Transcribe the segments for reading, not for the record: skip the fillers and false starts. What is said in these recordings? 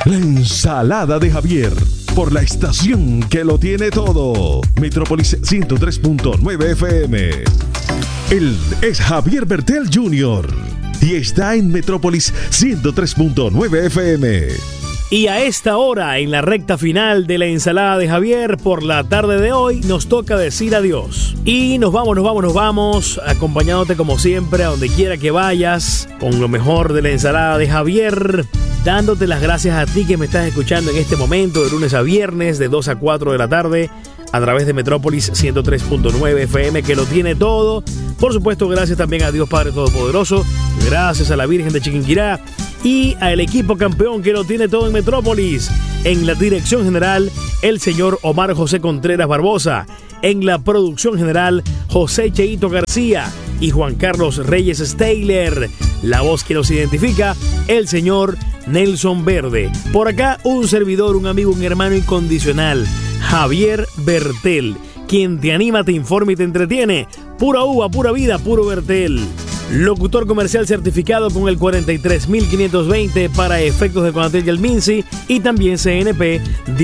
La ensalada de Javier, por la estación que lo tiene todo. Metrópolis 103.9 FM. Él es Javier Bertel Jr. y está en Metrópolis 103.9 FM. Y a esta hora, en la recta final de la ensalada de Javier, por la tarde de hoy, nos toca decir adiós. Y nos vamos, acompañándote como siempre a donde quiera que vayas, con lo mejor de la ensalada de Javier, dándote las gracias a ti que me estás escuchando en este momento, de lunes a viernes, de 2 a 4 de la tarde, a través de Metrópolis 103.9 FM, que lo tiene todo. Por supuesto, gracias también a Dios Padre Todopoderoso, gracias a la Virgen de Chiquinquirá y al equipo campeón que lo tiene todo en Metrópolis. En la dirección general, el señor Omar José Contreras Barbosa. En la producción general, José Cheito García y Juan Carlos Reyes Steyler. La voz que nos identifica, el señor Nelson Verde. Por acá, un servidor, un amigo, un hermano incondicional, Javier Bertel, quien te anima, te informa y te entretiene. Pura uva, pura vida, puro Bertel. Locutor comercial certificado con el 43520 para efectos de Conatel y el Minci, y también CNP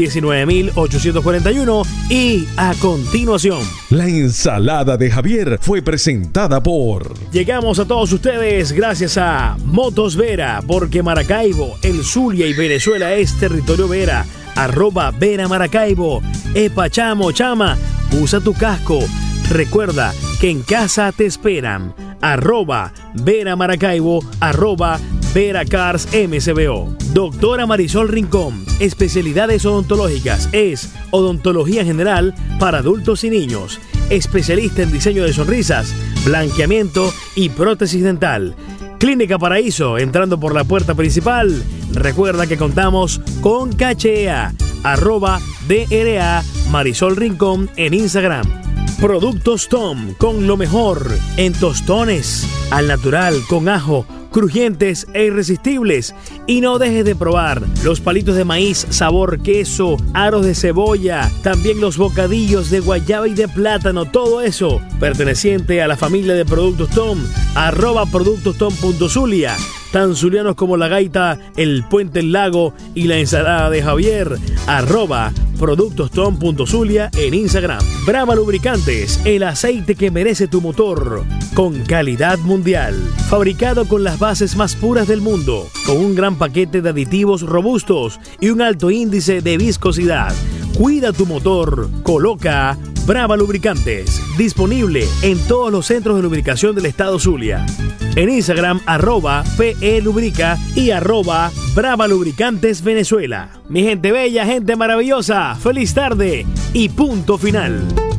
19841. Y a continuación, la ensalada de Javier fue presentada por... Llegamos a todos ustedes gracias a Motos Vera, porque Maracaibo, el Zulia y Venezuela es territorio Vera. @Vera Maracaibo. Epa, chamo, chama, usa tu casco. Recuerda que en casa te esperan. @Vera Maracaibo, @Vera Cars MCBO. Doctora Marisol Rincón, especialidades odontológicas, es odontología general para adultos y niños. Especialista en diseño de sonrisas, blanqueamiento y prótesis dental. Clínica Paraíso, entrando por la puerta principal. Recuerda que contamos con Cachea. @DRA Marisol Rincón en Instagram. Productos Tom, con lo mejor en tostones, al natural, con ajo, crujientes e irresistibles. Y no dejes de probar los palitos de maíz sabor queso, aros de cebolla, también los bocadillos de guayaba y de plátano, todo eso perteneciente a la familia de Productos Tom. @productostom.zulia. Tan zulianos como la gaita, el puente, el lago y la ensalada de Javier. @productostom.zulia en Instagram. Brava Lubricantes, el aceite que merece tu motor, con calidad mundial. Fabricado con las bases más puras del mundo, con un gran paquete de aditivos robustos y un alto índice de viscosidad. Cuida tu motor, coloca Brava Lubricantes. Disponible en todos los centros de lubricación del estado Zulia. En Instagram, @PE Lubrica y @Brava Lubricantes Venezuela. Mi gente bella, gente maravillosa, feliz tarde y punto final.